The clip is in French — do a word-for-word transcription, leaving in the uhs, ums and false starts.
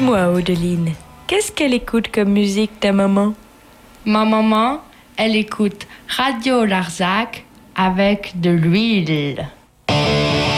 Dis-moi, Odeline, qu'est-ce qu'elle écoute comme musique, ta maman? Ma maman, elle écoute Radio Larzac avec de l'huile.